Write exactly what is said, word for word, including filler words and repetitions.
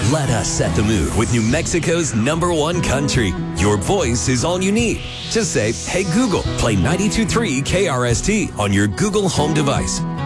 Let us set the mood with New Mexico's number one country. Your voice is all you need. Just say, hey Google, play ninety-two point three K R S T on your Google Home device.